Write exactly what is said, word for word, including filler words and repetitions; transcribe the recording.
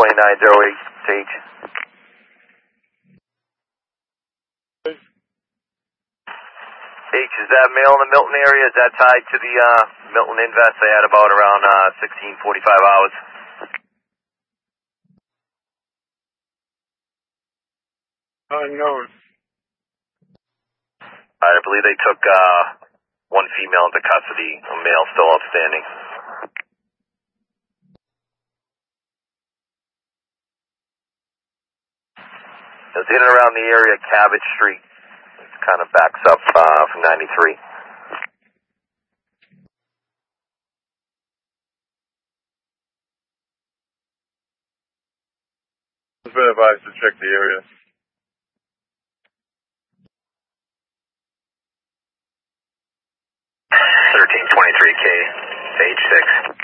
twenty-nine oh eight, H. H, is that mail in the Milton area? Is that tied to the uh, Milton Invest? They had about around uh, sixteen forty-five hours. Unknown. I believe they took uh, one female into custody, a male still outstanding. It's in and around the area, Cabot Street. It kind of backs up uh, from ninety-three. I've been advised to check the area. thirteen twenty-three K, H six.